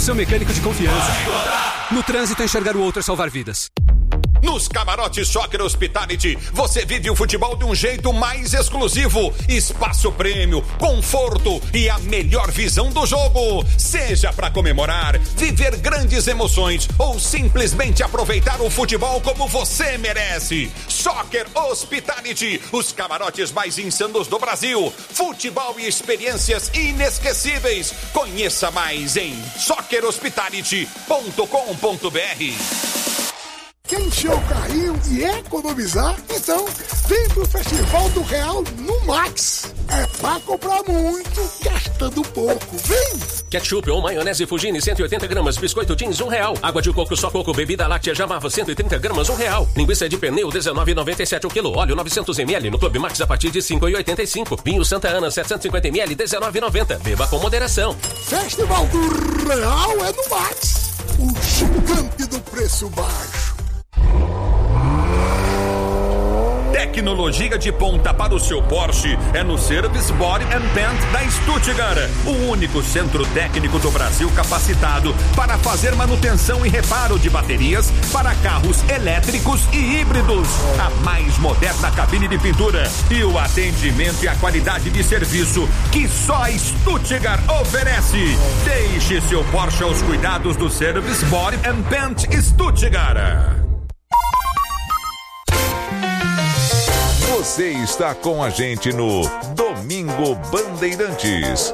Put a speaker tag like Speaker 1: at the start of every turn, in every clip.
Speaker 1: Seu mecânico de confiança. No trânsito, enxergar o outro é salvar vidas.
Speaker 2: Nos camarotes Soccer Hospitality, você vive o futebol de um jeito mais exclusivo. Espaço prêmio, conforto e a melhor visão do jogo. Seja para comemorar, viver grandes emoções ou simplesmente aproveitar o futebol como você merece. Soccer Hospitality, os camarotes mais insanos do Brasil. Futebol e experiências inesquecíveis. Conheça mais em soccerhospitality.com.br.
Speaker 3: Quer encher o carrinho e economizar? Então, vem pro Festival do Real no Max. É pra comprar muito, gastando pouco. Vem!
Speaker 4: Ketchup ou maionese Fugini, 180 gramas. Biscoito jeans, R$1. Água de coco, só coco. Bebida láctea Jamava, 130 gramas, R$1. Linguiça de pernil, R$19,97 o quilo. Óleo, 900 ml. No Clube Max, a partir de R$5,85. Vinho Santa Ana, 750 ml, R$19,90. Beba com moderação.
Speaker 3: Festival do Real é no Max. O gigante do preço baixo.
Speaker 2: Tecnologia de ponta para o seu Porsche é no Service Body and Paint da Stuttgart. O único centro técnico do Brasil capacitado para fazer manutenção e reparo de baterias para carros elétricos e híbridos. A mais moderna cabine de pintura e o atendimento e a qualidade de serviço que só a Stuttgart oferece. Deixe seu Porsche aos cuidados do Service Body and Paint Stuttgart.
Speaker 5: Você está com a gente no Domingo Bandeirantes.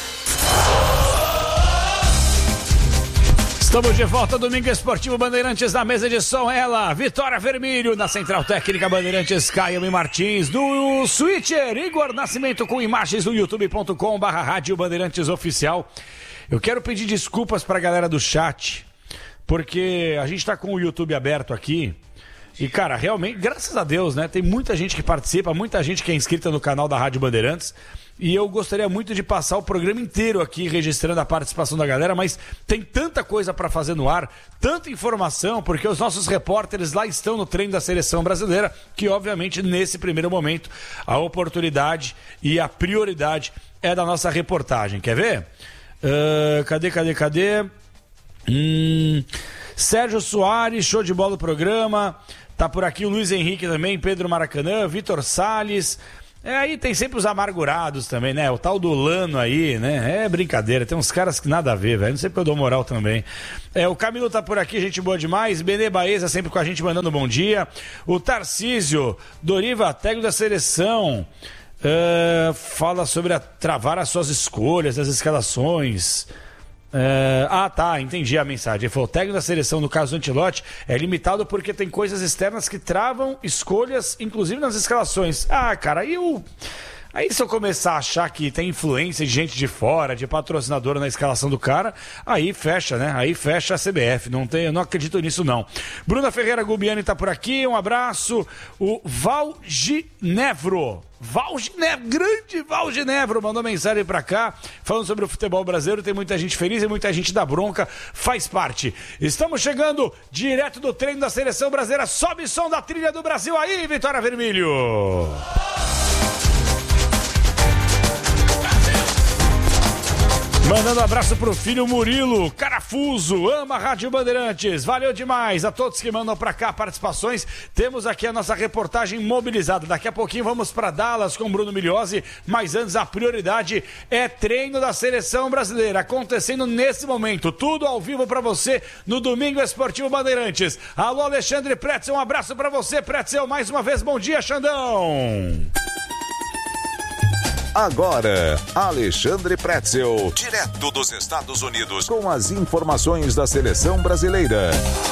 Speaker 6: Estamos de volta, Domingo Esportivo Bandeirantes, na mesa de som, ela, Vitória Vermelho, na Central Técnica Bandeirantes, Caio e Martins, no Switcher, Igor Nascimento, com imagens no youtube.com/Rádio Bandeirantes Oficial. Eu quero pedir desculpas pra galera do chat, porque a gente tá com o YouTube aberto aqui. E, cara, realmente, graças a Deus, né? Tem muita gente que participa, muita gente que é inscrita no canal da Rádio Bandeirantes. E eu gostaria muito de passar o programa inteiro aqui registrando a participação da galera, mas tem tanta coisa para fazer no ar, tanta informação, porque os nossos repórteres lá estão no treino da seleção brasileira, que obviamente nesse primeiro momento a oportunidade e a prioridade é da nossa reportagem. Quer ver? Cadê? Sérgio Soares, show de bola do programa. Tá por aqui o Luiz Henrique também, Pedro Maracanã, Vitor Salles. Aí tem sempre os amargurados também, né? O tal do Lano aí, né? É brincadeira, tem uns caras que nada a ver, velho. Não sei porque eu dou moral também. O Camilo tá por aqui, gente boa demais. Benê Baeza sempre com a gente mandando um bom dia. O Tarcísio, Doriva, técnico da seleção. Fala sobre travar as suas escolhas, as escalações. Entendi a mensagem. Ele falou: o técnico da seleção, no caso do Ancelotti, é limitado porque tem coisas externas que travam escolhas, inclusive nas escalações. Cara, aí se eu começar a achar que tem influência de gente de fora, de patrocinadora na escalação do cara, aí fecha, né? Aí fecha a CBF. Eu não acredito nisso, não. Bruna Ferreira Gubiani tá por aqui, um abraço. O Valginevro, grande Valginevro, mandou mensagem pra cá, falando sobre o futebol brasileiro. Tem muita gente feliz e muita gente da bronca, faz parte. Estamos chegando direto do treino da seleção brasileira. Sobe o som da trilha do Brasil aí, Vitória Vermelho. Mandando um abraço pro filho Murilo Carafuso, ama a Rádio Bandeirantes, valeu demais a todos que mandam pra cá participações. Temos aqui a nossa reportagem mobilizada, daqui a pouquinho vamos pra Dallas com Bruno Migliozzi, mas antes a prioridade é treino da seleção brasileira, acontecendo nesse momento, tudo ao vivo pra você no Domingo Esportivo Bandeirantes. Alô Alexandre Pretzel, um abraço pra você, Pretzel, mais uma vez, bom dia, Xandão.
Speaker 5: Agora, Alexandre Pretzel, direto dos Estados Unidos, com as informações da seleção brasileira.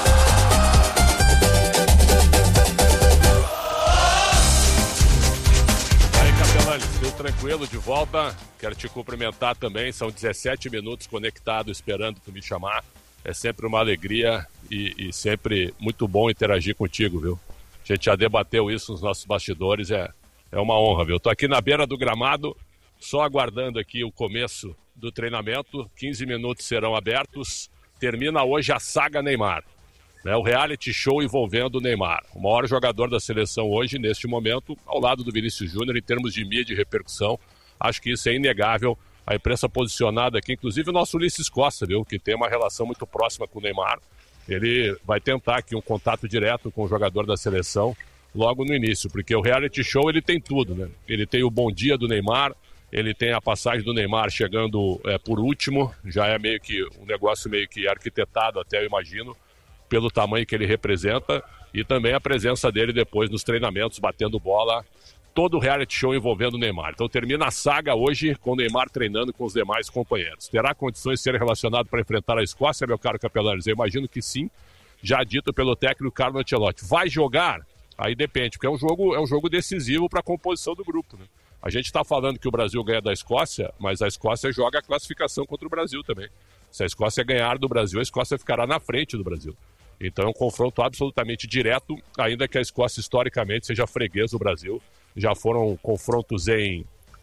Speaker 7: Aí, Capelani, tudo tranquilo, de volta. Quero te cumprimentar também, são 17 minutos conectado, esperando tu me chamar. É sempre uma alegria e sempre muito bom interagir contigo, viu? A gente já debateu isso nos nossos bastidores, é uma honra, viu? Tô aqui na beira do gramado, só aguardando aqui o começo do treinamento. 15 minutos serão abertos. Termina hoje a saga Neymar, né? O reality show envolvendo o Neymar. O maior jogador da seleção hoje, neste momento, ao lado do Vinícius Júnior, em termos de mídia e repercussão. Acho que isso é inegável a imprensa posicionada aqui, inclusive o nosso Ulisses Costa, viu, que tem uma relação muito próxima com o Neymar. Ele vai tentar aqui um contato direto com o jogador da seleção logo no início, porque o reality show ele tem tudo, né? Ele tem o bom dia do Neymar, ele tem a passagem do Neymar chegando por último, já é meio que um negócio meio que arquitetado até, eu imagino, pelo tamanho que ele representa, e também a presença dele depois nos treinamentos, batendo bola, todo o reality show envolvendo o Neymar. Então termina a saga hoje com o Neymar treinando com os demais companheiros. Terá condições de ser relacionado para enfrentar a Escócia, meu caro Capelanes? Eu imagino que sim, já dito pelo técnico Carlo Ancelotti. Vai jogar? Aí depende, porque é um jogo decisivo para a composição do grupo, né? A gente está falando que o Brasil ganha da Escócia, mas a Escócia joga a classificação contra o Brasil também. Se a Escócia ganhar do Brasil, a Escócia ficará na frente do Brasil. Então é um confronto absolutamente direto, ainda que a Escócia historicamente seja freguês do Brasil. Já foram confrontos em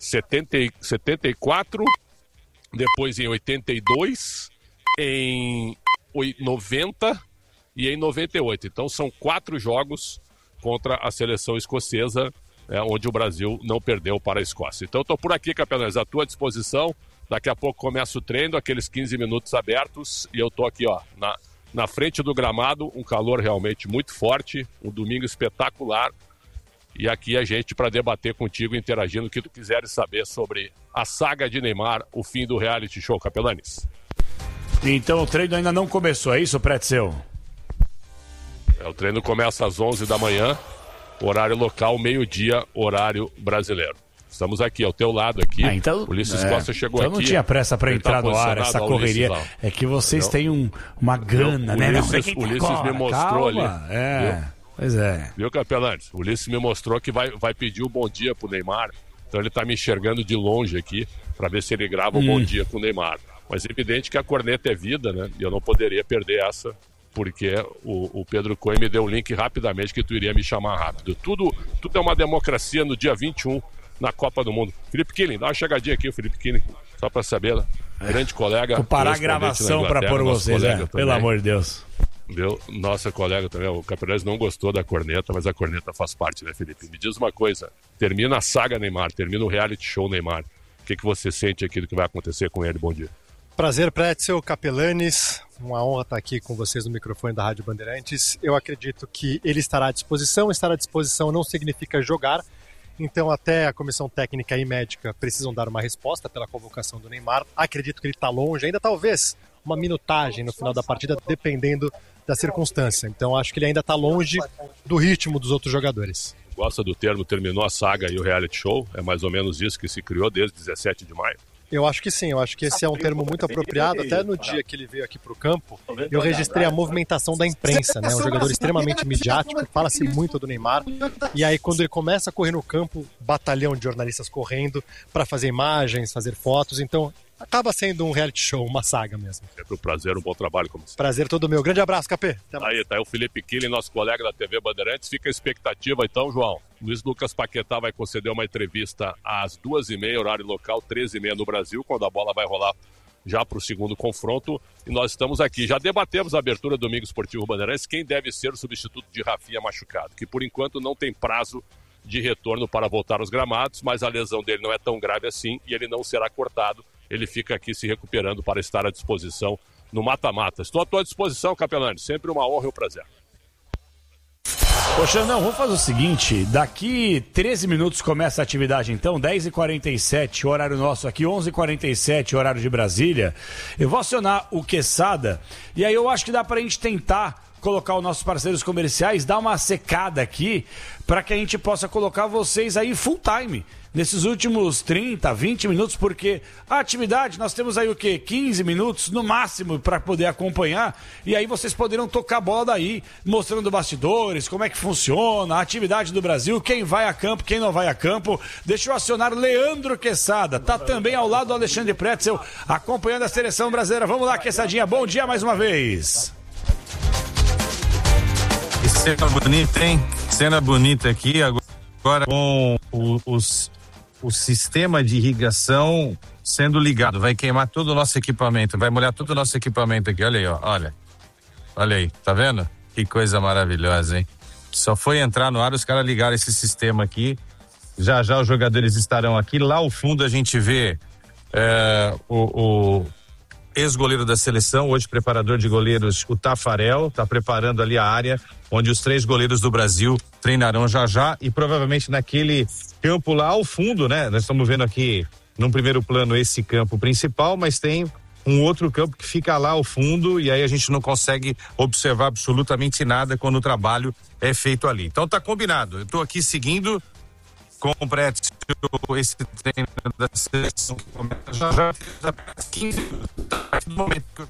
Speaker 7: 74, depois em 82, em 90 e em 98. Então são 4 jogos contra a seleção escocesa, onde o Brasil não perdeu para a Escócia. Então estou por aqui, Capelanes, à tua disposição. Daqui a pouco começa o treino, aqueles 15 minutos abertos, e eu estou aqui na frente do gramado, um calor realmente muito forte, um domingo espetacular. E aqui a gente para debater contigo, interagindo o que tu quiseres saber sobre a saga de Neymar, o fim do reality show, Capelanes.
Speaker 6: Então o treino ainda não começou, é isso, Pretzel?
Speaker 7: O treino começa às 11 da manhã, horário local, meio-dia, horário brasileiro. Estamos aqui, ao teu lado aqui.
Speaker 6: Então,
Speaker 7: Ulisses Costa chegou aqui.
Speaker 6: Então não tinha pressa para entrar no ar, essa correria. É que vocês têm uma gana, né?
Speaker 7: Ulisses me mostrou ali.
Speaker 6: Pois é.
Speaker 7: Viu, Capelanes? O Ulisses me mostrou que vai pedir o bom dia pro Neymar. Então ele tá me enxergando de longe aqui para ver se ele grava o bom dia com o Neymar. Mas é evidente que a corneta é vida, né? E eu não poderia perder essa, porque o Pedro Coelho me deu um link rapidamente que tu iria me chamar rápido. Tudo é uma democracia no dia 21 na Copa do Mundo. Felipe Killing, dá uma chegadinha aqui, o Felipe Killing, só para saber, grande colega.
Speaker 6: Vou parar a gravação para pôr vocês, pelo amor de Deus.
Speaker 7: Viu? Nossa colega também, o Capelanes não gostou da corneta, mas a corneta faz parte, né, Felipe? Me diz uma coisa, termina a saga Neymar, termina o reality show Neymar. O que você sente aqui do que vai acontecer com ele? Bom dia.
Speaker 8: Prazer, Pretzel, Capelanes, uma honra estar aqui com vocês no microfone da Rádio Bandeirantes. Eu acredito que ele estará à disposição, não significa jogar, então até a comissão técnica e médica precisam dar uma resposta pela convocação do Neymar. Acredito que ele está longe, ainda talvez uma minutagem no final da partida, dependendo da circunstância. Então acho que ele ainda está longe do ritmo dos outros jogadores.
Speaker 7: Gosta do termo terminou a saga e o reality show? É mais ou menos isso que se criou desde 17 de maio?
Speaker 8: Eu acho que sim, eu acho que esse é um termo muito apropriado. Até no dia que ele veio aqui para o campo, eu registrei a movimentação da imprensa, né? Um jogador extremamente midiático, fala-se muito do Neymar. E aí quando ele começa a correr no campo, batalhão de jornalistas correndo para fazer imagens, fazer fotos. Então acaba sendo um reality show, uma saga mesmo.
Speaker 7: É pro prazer, um bom trabalho como sempre.
Speaker 8: Prazer todo meu. Grande abraço, Capê.
Speaker 7: Aí, tá aí o Felipe Killing, nosso colega da TV Bandeirantes. Fica a expectativa então, João. Luiz Lucas Paquetá vai conceder uma entrevista às 2h30, horário local, 13h30 no Brasil, quando a bola vai rolar já para o segundo confronto. E nós estamos aqui. Já debatemos a abertura do Domingo Esportivo Bandeirantes, quem deve ser o substituto de Rafinha machucado, que por enquanto não tem prazo de retorno para voltar aos gramados, mas a lesão dele não é tão grave assim e ele não será cortado. Ele fica aqui se recuperando para estar à disposição no mata-mata. Estou à tua disposição, Capelanes. Sempre uma honra e um prazer.
Speaker 6: Poxa, não, vamos fazer o seguinte, daqui 13 minutos começa a atividade então, 10h47, horário nosso aqui, 11h47, horário de Brasília. Eu vou acionar o Quesada e aí eu acho que dá pra gente tentar colocar os nossos parceiros comerciais, dar uma secada aqui, para que a gente possa colocar vocês aí full time, nesses últimos 30, 20 minutos, porque a atividade, nós temos aí o quê? 15 minutos no máximo para poder acompanhar, e aí vocês poderão tocar a bola daí, mostrando bastidores, como é que funciona, a atividade do Brasil, quem vai a campo, quem não vai a campo. Deixa eu acionar Leandro Quesada, tá também ao lado do Alexandre Pretzel, acompanhando a seleção brasileira. Vamos lá, Quessadinha, bom dia mais uma vez.
Speaker 9: Cena bonita, hein? Cena bonita aqui, agora com o sistema de irrigação sendo ligado. Vai queimar todo o nosso equipamento, vai molhar todo o nosso equipamento aqui. Olha aí, ó, olha aí, tá vendo? Que coisa maravilhosa, hein? Só foi entrar no ar, os caras ligaram esse sistema aqui. Já os jogadores estarão aqui. Lá ao fundo a gente vê o ex-goleiro da seleção, hoje preparador de goleiros, o Tafarel, está preparando ali a área onde os 3 goleiros do Brasil treinarão já e provavelmente naquele campo lá ao fundo, né? Nós estamos vendo aqui num primeiro plano esse campo principal, mas tem um outro campo que fica lá ao fundo e aí a gente não consegue observar absolutamente nada quando o trabalho é feito ali. Então tá combinado, eu tô aqui seguindo com o Prédio esse treino da seleção que começa já 15 momentos.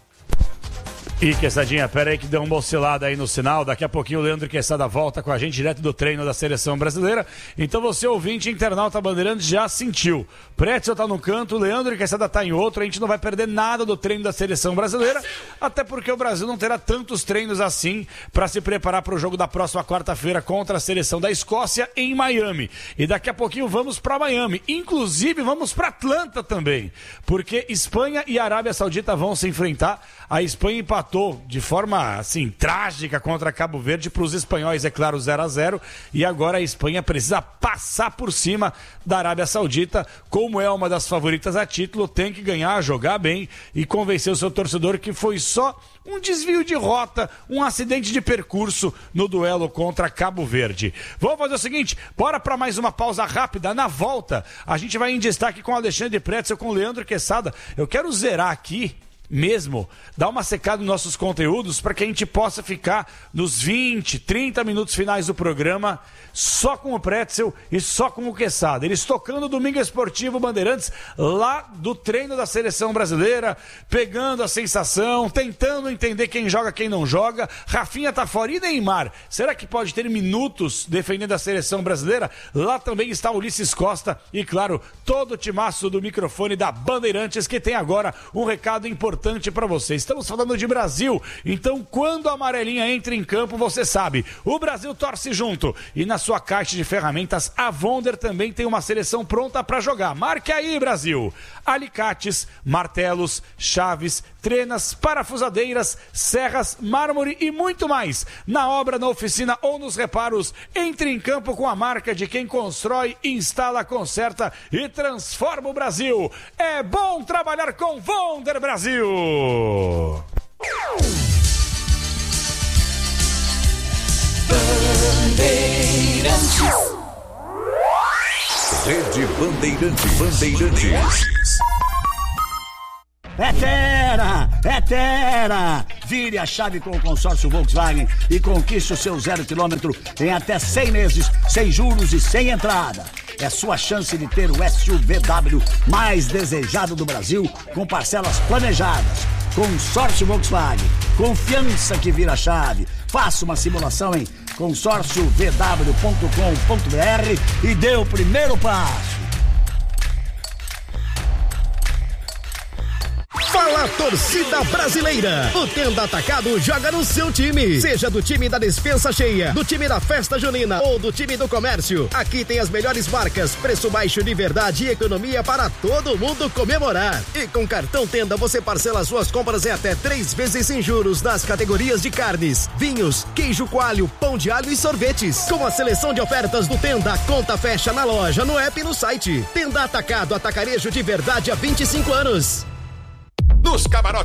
Speaker 6: E Quessadinha, pera aí que deu uma oscilada aí no sinal, daqui a pouquinho o Leandro Quessada volta com a gente direto do treino da seleção brasileira, então você ouvinte internauta Bandeirantes já sentiu, Pretzel tá no canto, o Leandro Quessada tá em outro, a gente não vai perder nada do treino da seleção brasileira, até porque o Brasil não terá tantos treinos assim para se preparar para o jogo da próxima quarta-feira contra a seleção da Escócia em Miami, e daqui a pouquinho vamos para Miami, inclusive vamos para Atlanta também, porque Espanha e Arábia Saudita vão se enfrentar, a Espanha empatou de forma, assim, trágica contra Cabo Verde para os espanhóis, é claro, 0-0, e agora a Espanha precisa passar por cima da Arábia Saudita, como é uma das favoritas a título, tem que ganhar, jogar bem e convencer o seu torcedor que foi só um desvio de rota, um acidente de percurso no duelo contra Cabo Verde. Vamos fazer o seguinte, bora para mais uma pausa rápida, na volta a gente vai em destaque com Alexandre Pretzel, com Leandro Quessada, eu quero zerar aqui mesmo, dar uma secada nos nossos conteúdos para que a gente possa ficar nos 20, 30 minutos finais do programa só com o Pretzel e só com o Quessada. Eles tocando o Domingo Esportivo Bandeirantes lá do treino da seleção brasileira, pegando a sensação, tentando entender quem joga, quem não joga. Rafinha tá fora. E Neymar? Será que pode ter minutos defendendo a seleção brasileira? Lá também está Ulisses Costa e, claro, todo o timaço do microfone da Bandeirantes que tem agora um recado importante para você. Estamos falando de Brasil, então quando a amarelinha entra em campo, você sabe, o Brasil torce junto. E na sua caixa de ferramentas, a Wonder também tem uma seleção pronta para jogar. Marque aí, Brasil! Alicates, martelos, chaves, trenas, parafusadeiras, serras, mármore e muito mais. Na obra, na oficina ou nos reparos, entre em campo com a marca de quem constrói, instala, conserta e transforma o Brasil. É bom trabalhar com Wonder Brasil!
Speaker 5: Bandeirantes. Rede Bandeirantes.
Speaker 10: É Terra! É Terra! Vire a chave com o consórcio Volkswagen e conquiste o seu 0 km em até 100 meses, sem juros e sem entrada. É sua chance de ter o SUVW mais desejado do Brasil, com parcelas planejadas. Consórcio Volkswagen. Confiança que vira chave. Faça uma simulação em consórciovw.com.br e dê o primeiro passo.
Speaker 11: Fala, torcida brasileira! O Tenda Atacado joga no seu time. Seja do time da despensa cheia, do time da festa junina ou do time do comércio. Aqui tem as melhores marcas, preço baixo de verdade e economia para todo mundo comemorar. E com cartão Tenda você parcela suas compras em até 3 vezes sem juros nas categorias de carnes, vinhos, queijo coalho, pão de alho e sorvetes. Com a seleção de ofertas do Tenda, conta fecha na loja, no app e no site. Tenda Atacado, atacarejo de verdade há 25 anos.
Speaker 2: Nos camarotes